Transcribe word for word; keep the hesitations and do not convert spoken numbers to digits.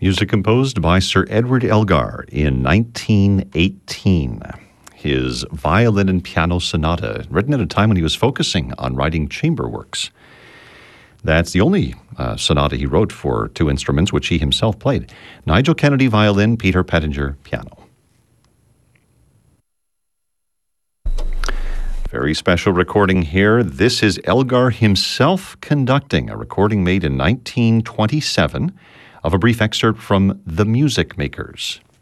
Music composed by Sir Edward Elgar in nineteen eighteen. His violin and piano sonata, written at a time when he was focusing on writing chamber works. That's the only uh, sonata he wrote for two instruments, which he himself played. Nigel Kennedy, violin, Peter Pettinger, piano. Very special recording here. This is Elgar himself conducting, a recording made in nineteen twenty-seven of a brief excerpt from The Music Makers.